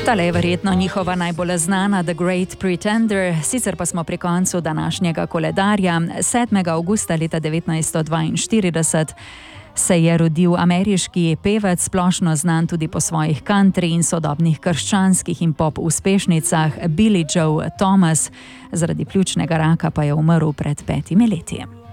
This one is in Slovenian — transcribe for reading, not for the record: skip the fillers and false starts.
Tale je verjetno njihova najbolj znana The Great Pretender, sicer pa smo pri koncu današnjega koledarja. 7. avgusta leta 1942 se je rodil ameriški pevec, splošno znan tudi po svojih country in sodobnih krščanskih in pop uspešnicah, Billie Joe Thomas. Zaradi pljučnega raka pa je umrl pred 5 leti.